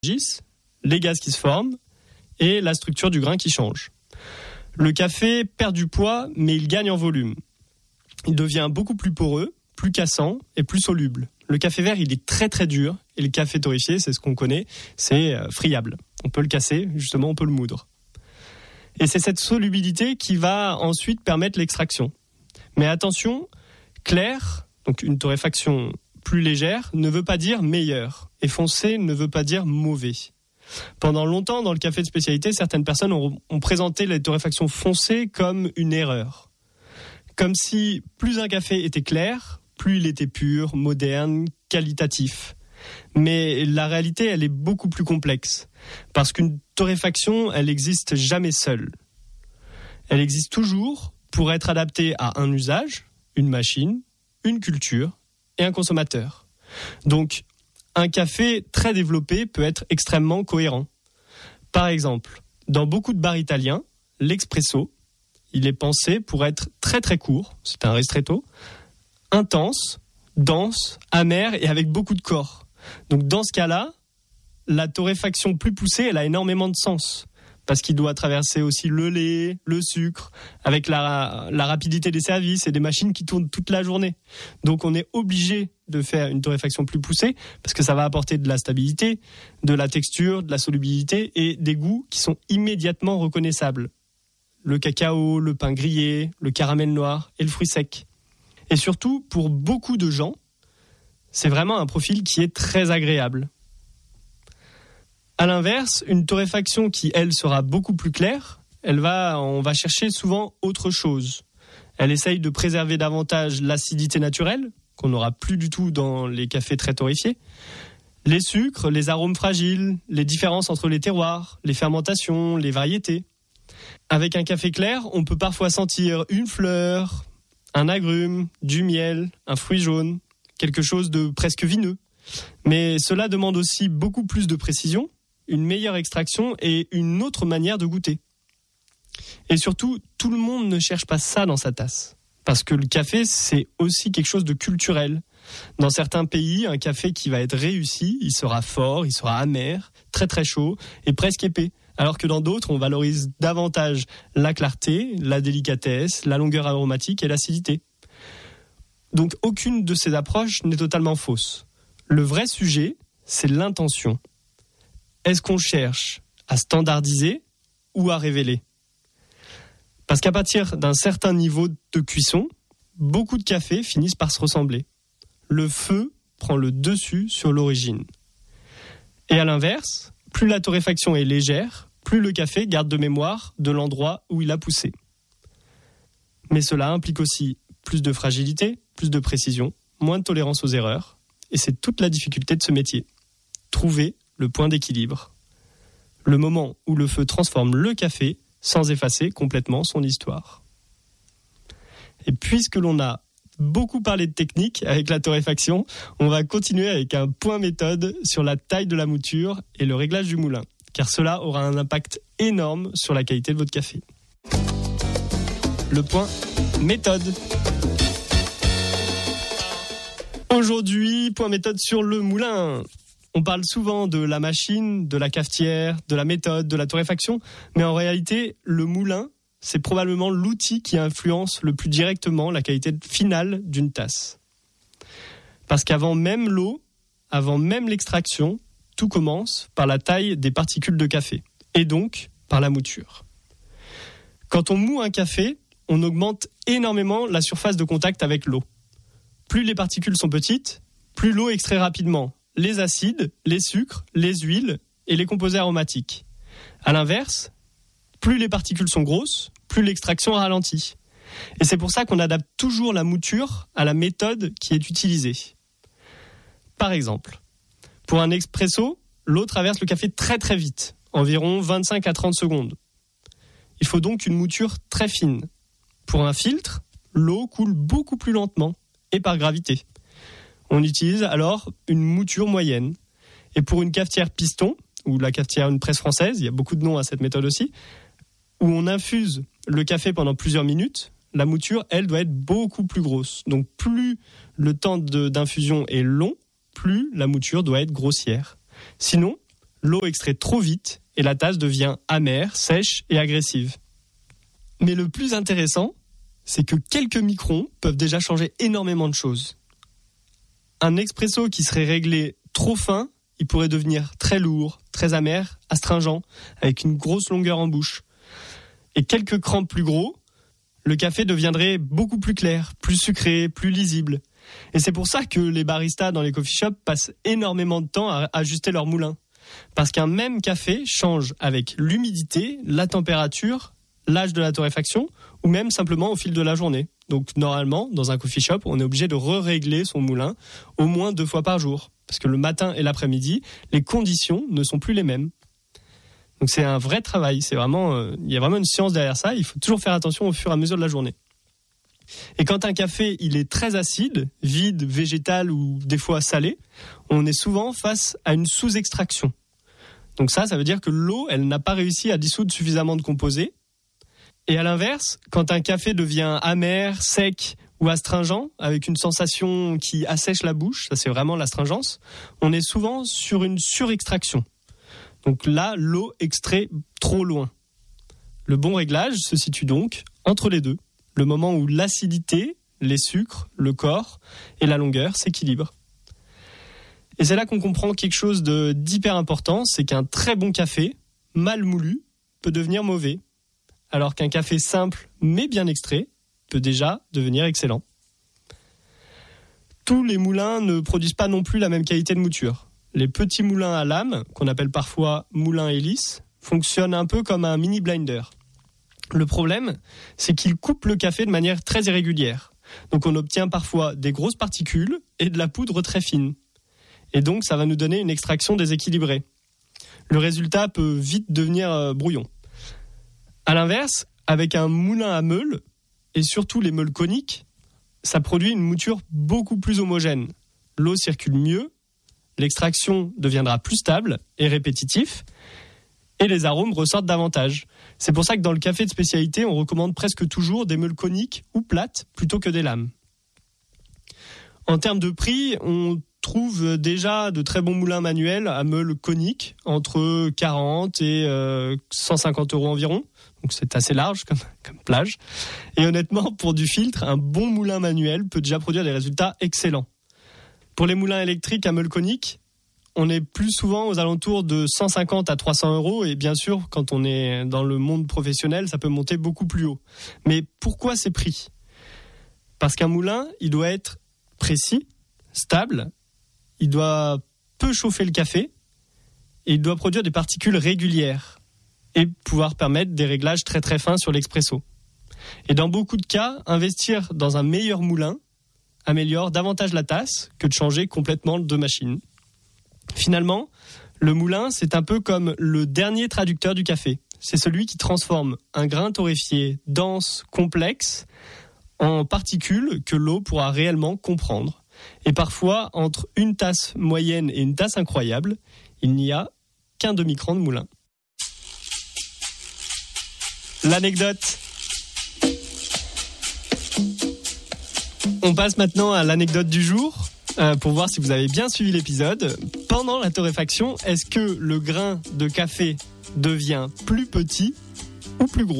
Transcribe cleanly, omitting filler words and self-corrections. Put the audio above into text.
les gaz qui se forment et la structure du grain qui change. Le café perd du poids, mais il gagne en volume. Il devient beaucoup plus poreux, plus cassant et plus soluble. Le café vert, il est très très dur et le café torréfié, c'est ce qu'on connaît, c'est friable. On peut le casser, justement, on peut le moudre. Et c'est cette solubilité qui va ensuite permettre l'extraction. Mais attention, clair, donc une torréfaction plus légère, ne veut pas dire meilleure. Et foncé ne veut pas dire mauvais. Pendant longtemps, dans le café de spécialité, certaines personnes ont présenté les torréfactions foncées comme une erreur. Comme si plus un café était clair, plus il était pur, moderne, qualitatif. Mais la réalité, elle est beaucoup plus complexe. Parce qu'une torréfaction, elle n'existe jamais seule. Elle existe toujours pour être adaptée à un usage, une machine, une culture et un consommateur. Donc, un café très développé peut être extrêmement cohérent. Par exemple, dans beaucoup de bars italiens, l'expresso, il est pensé pour être très très court, c'est un ristretto, intense, dense, amer et avec beaucoup de corps. Donc dans ce cas-là, la torréfaction plus poussée, elle a énormément de sens. Parce qu'il doit traverser aussi le lait, le sucre, avec la rapidité des services et des machines qui tournent toute la journée. Donc on est obligé de faire une torréfaction plus poussée, parce que ça va apporter de la stabilité, de la texture, de la solubilité et des goûts qui sont immédiatement reconnaissables. Le cacao, le pain grillé, le caramel noir et le fruit sec. Et surtout, pour beaucoup de gens, c'est vraiment un profil qui est très agréable. À l'inverse, une torréfaction qui, elle, sera beaucoup plus claire, on va chercher souvent autre chose. Elle essaye de préserver davantage l'acidité naturelle, qu'on n'aura plus du tout dans les cafés très torréfiés, les sucres, les arômes fragiles, les différences entre les terroirs, les fermentations, les variétés. Avec un café clair, on peut parfois sentir une fleur, un agrume, du miel, un fruit jaune, quelque chose de presque vineux. Mais cela demande aussi beaucoup plus de précision, une meilleure extraction et une autre manière de goûter. Et surtout, tout le monde ne cherche pas ça dans sa tasse. Parce que le café, c'est aussi quelque chose de culturel. Dans certains pays, un café qui va être réussi, il sera fort, il sera amer, très très chaud et presque épais. Alors que dans d'autres, on valorise davantage la clarté, la délicatesse, la longueur aromatique et l'acidité. Donc aucune de ces approches n'est totalement fausse. Le vrai sujet, c'est l'intention. Est-ce qu'on cherche à standardiser ou à révéler ? Parce qu'à partir d'un certain niveau de cuisson, beaucoup de cafés finissent par se ressembler. Le feu prend le dessus sur l'origine. Et à l'inverse, plus la torréfaction est légère, plus le café garde de mémoire de l'endroit où il a poussé. Mais cela implique aussi plus de fragilité, plus de précision, moins de tolérance aux erreurs. Et c'est toute la difficulté de ce métier. Trouver le point d'équilibre. Le moment où le feu transforme le café sans effacer complètement son histoire. Et puisque l'on a beaucoup parlé de technique avec la torréfaction, on va continuer avec un point méthode sur la taille de la mouture et le réglage du moulin, car cela aura un impact énorme sur la qualité de votre café. Le point méthode. Aujourd'hui, point méthode sur le moulin. On parle souvent de la machine, de la cafetière, de la méthode, de la torréfaction, mais en réalité, le moulin, c'est probablement l'outil qui influence le plus directement la qualité finale d'une tasse. Parce qu'avant même l'eau, avant même l'extraction, tout commence par la taille des particules de café, et donc par la mouture. Quand on moud un café, on augmente énormément la surface de contact avec l'eau. Plus les particules sont petites, plus l'eau extrait rapidement les acides, les sucres, les huiles et les composés aromatiques. À l'inverse, plus les particules sont grosses, plus l'extraction ralentit. Et c'est pour ça qu'on adapte toujours la mouture à la méthode qui est utilisée. Par exemple, pour un expresso, l'eau traverse le café très très vite, environ 25 à 30 secondes. Il faut donc une mouture très fine. Pour un filtre, l'eau coule beaucoup plus lentement et par gravité. On utilise alors une mouture moyenne. Et pour une cafetière piston, ou la cafetière une presse française, il y a beaucoup de noms à cette méthode aussi, où on infuse le café pendant plusieurs minutes, la mouture, elle, doit être beaucoup plus grosse. Donc plus le temps d'infusion est long, plus la mouture doit être grossière. Sinon, l'eau extrait trop vite et la tasse devient amère, sèche et agressive. Mais le plus intéressant, c'est que quelques microns peuvent déjà changer énormément de choses. Un expresso qui serait réglé trop fin, il pourrait devenir très lourd, très amer, astringent, avec une grosse longueur en bouche. Et quelques crans plus gros, le café deviendrait beaucoup plus clair, plus sucré, plus lisible. Et c'est pour ça que les baristas dans les coffee shops passent énormément de temps à ajuster leur moulin. Parce qu'un même café change avec l'humidité, la température, l'âge de la torréfaction, ou même simplement au fil de la journée. Donc normalement, dans un coffee shop, on est obligé de régler son moulin au moins 2 fois par jour. Parce que le matin et l'après-midi, les conditions ne sont plus les mêmes. Donc c'est un vrai travail, il y a vraiment une science derrière ça, il faut toujours faire attention au fur et à mesure de la journée. Et quand un café il est très acide, vide, végétal ou des fois salé, on est souvent face à une sous-extraction. Donc ça veut dire que l'eau, elle n'a pas réussi à dissoudre suffisamment de composés. Et à l'inverse, quand un café devient amer, sec ou astringent, avec une sensation qui assèche la bouche, ça c'est vraiment l'astringence, on est souvent sur une surextraction. Donc là, l'eau extrait trop loin. Le bon réglage se situe donc entre les deux, le moment où l'acidité, les sucres, le corps et la longueur s'équilibrent. Et c'est là qu'on comprend quelque chose d'hyper important, c'est qu'un très bon café, mal moulu, peut devenir mauvais, alors qu'un café simple mais bien extrait peut déjà devenir excellent. Tous les moulins ne produisent pas non plus la même qualité de mouture. Les petits moulins à lame, qu'on appelle parfois moulins hélices, fonctionnent un peu comme un mini blinder. Le problème, c'est qu'ils coupent le café de manière très irrégulière. Donc on obtient parfois des grosses particules et de la poudre très fine. Et donc ça va nous donner une extraction déséquilibrée. Le résultat peut vite devenir brouillon. À l'inverse, avec un moulin à meule, et surtout les meules coniques, ça produit une mouture beaucoup plus homogène. L'eau circule mieux, l'extraction deviendra plus stable et répétitif, et les arômes ressortent davantage. C'est pour ça que dans le café de spécialité, on recommande presque toujours des meules coniques ou plates plutôt que des lames. En termes de prix, on trouve déjà de très bons moulins manuels à meules coniques, entre 40 et 150 € environ. Donc c'est assez large comme plage. Et honnêtement, pour du filtre, un bon moulin manuel peut déjà produire des résultats excellents. Pour les moulins électriques à meule conique, on est plus souvent aux alentours de 150 à 300 €. Et bien sûr, quand on est dans le monde professionnel, ça peut monter beaucoup plus haut. Mais pourquoi ces prix ? Parce qu'un moulin, il doit être précis, stable, il doit peu chauffer le café et il doit produire des particules régulières et pouvoir permettre des réglages très très fins sur l'expresso. Et dans beaucoup de cas, investir dans un meilleur moulin améliore davantage la tasse que de changer complètement de machine. Finalement, le moulin, c'est un peu comme le dernier traducteur du café. C'est celui qui transforme un grain torréfié dense, complexe, en particules que l'eau pourra réellement comprendre. Et parfois, entre une tasse moyenne et une tasse incroyable, il n'y a qu'un demi-cran de moulin. L'anecdote. On passe maintenant à l'anecdote du jour, pour voir si vous avez bien suivi l'épisode. Pendant la torréfaction, est-ce que le grain de café devient plus petit ou plus gros ?